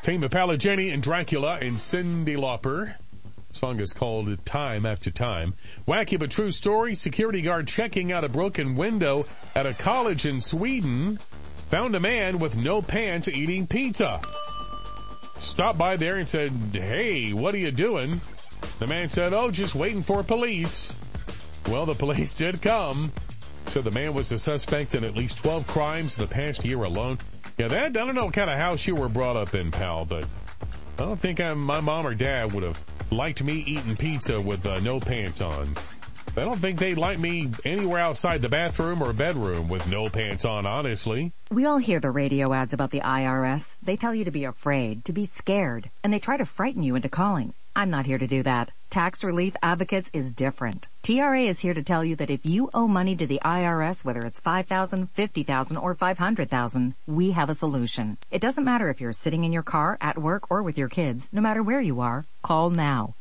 Tame Impala, Jenny and Dracula and Cyndi Lauper. The song is called Time After Time. Wacky but true story. Security guard checking out a broken window at a college in Sweden found a man with no pants eating pizza. Stopped by there and said, "Hey, what are you doing?" The man said, "Oh, just waiting for police." Well, the police did come. So the man was a suspect in at least 12 crimes in the past year alone. Yeah, I don't know what kind of house you were brought up in, pal, but I don't think my mom or dad would have liked me eating pizza with no pants on. I don't think they'd like me anywhere outside the bathroom or bedroom with no pants on, honestly. We all hear the radio ads about the IRS. They tell you to be afraid, to be scared, and they try to frighten you into calling. I'm not here to do that. Tax Relief Advocates is different. TRA is here to tell you that if you owe money to the IRS, whether it's $5,000, $50,000, or $500,000, we have a solution. It doesn't matter if you're sitting in your car, at work, or with your kids. No matter where you are, call now.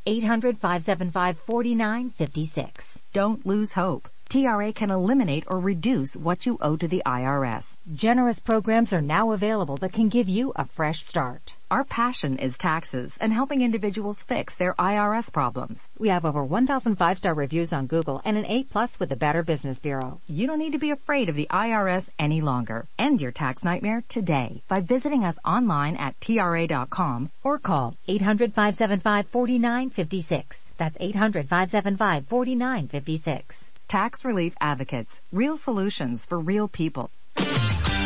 800-575-4956. Don't lose hope. TRA can eliminate or reduce what you owe to the IRS. Generous programs are now available that can give you a fresh start. Our passion is taxes and helping individuals fix their IRS problems. We have over 1,000 5-star reviews on Google and an A+ with the Better Business Bureau. You don't need to be afraid of the IRS any longer. End your tax nightmare today by visiting us online at TRA.com or call 800-575-4956. That's 800-575-4956. Tax Relief Advocates. Real solutions for real people.